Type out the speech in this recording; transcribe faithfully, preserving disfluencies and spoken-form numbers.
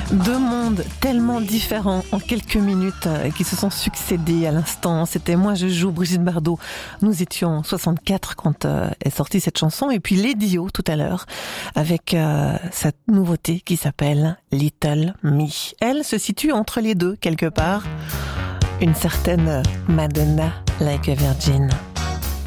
Deux mondes tellement différents en quelques minutes euh, qui se sont succédés à l'instant. C'était Moi je joue, Brigitte Bardot. Nous étions en soixante-quatre quand euh, est sortie cette chanson. Et puis Lady O tout à l'heure avec euh, sa nouveauté qui s'appelle Little Me. Elle se situe entre les deux quelque part. Une certaine Madonna, Like a Virgin.